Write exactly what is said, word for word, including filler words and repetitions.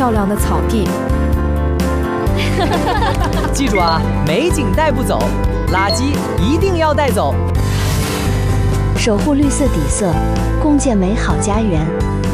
漂亮的草地。 记住啊，美景带不走，垃圾一定要带走。 守护绿色底色，共建美好家园。